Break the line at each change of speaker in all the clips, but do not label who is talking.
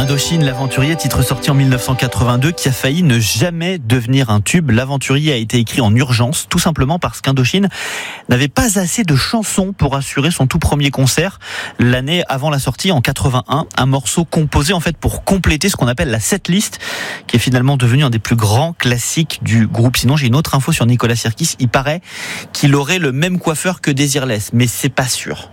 Indochine, l'aventurier, titre sorti en 1982, qui a failli ne jamais devenir un tube. L'aventurier a été écrit en urgence, tout simplement parce qu'Indochine n'avait pas assez de chansons pour assurer son tout premier concert l'année avant la sortie, en 81. Un morceau composé en fait pour compléter ce qu'on appelle la setlist, qui est finalement devenu un des plus grands classiques du groupe. Sinon, j'ai une autre info sur Nicolas Sirkis. Il paraît qu'il aurait le même coiffeur que Désirless, mais c'est pas sûr.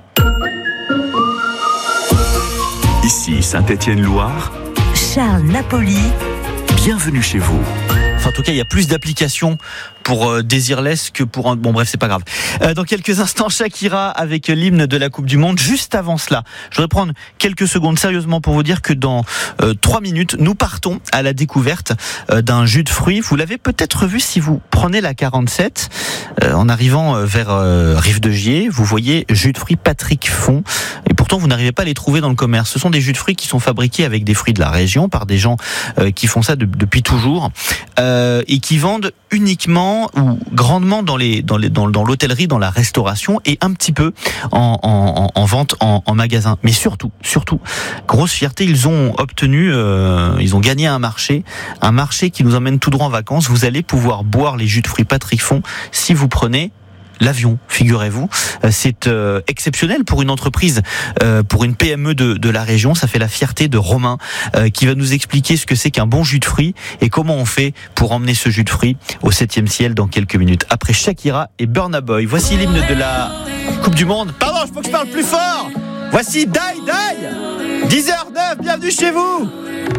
Ici Saint-Étienne-Loire,
Charles Napoli,
bienvenue chez vous.
Enfin, en tout cas, il y a plus d'applications pour Désirless que pour un... Bon bref, c'est pas grave. Dans quelques instants, Shakira avec l'hymne de la Coupe du Monde. Juste avant cela, je voudrais prendre quelques secondes sérieusement pour vous dire que dans 3 minutes, nous partons à la découverte d'un jus de fruits. Vous l'avez peut-être vu si vous prenez la 47 en arrivant vers Rive-de-Gier. Vous voyez jus de fruits Patrick Font. Et pourtant, vous n'arrivez pas à les trouver dans le commerce. Ce sont des jus de fruits qui sont fabriqués avec des fruits de la région par des gens qui font ça depuis toujours et qui vendent uniquement ou grandement dans l'hôtellerie, dans la restauration et un petit peu en vente en magasin. Mais surtout, grosse fierté, ils ont gagné un marché qui nous emmène tout droit en vacances. Vous allez pouvoir boire les jus de fruits Patrick Font si vous prenez l'avion, figurez-vous. C'est exceptionnel pour une entreprise, pour une PME de la région. Ça fait la fierté de Romain qui va nous expliquer ce que c'est qu'un bon jus de fruits et comment on fait pour emmener ce jus de fruits au 7e ciel dans quelques minutes. Après Shakira et Burna Boy. Voici l'hymne de la Coupe du Monde. Pardon, il faut que je parle plus fort. Voici Die Die 10h09, bienvenue chez vous.